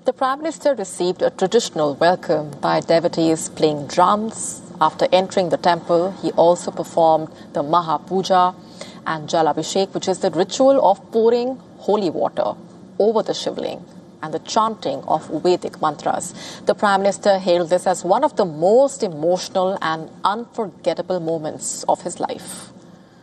The Prime Minister received a traditional welcome by devotees playing drums. After entering the temple, he also performed the Mahapuja and Jalabhishek, which is the ritual of pouring holy water over the Shivling and the chanting of Vedic mantras. The Prime Minister hailed this as one of the most emotional and unforgettable moments of his life.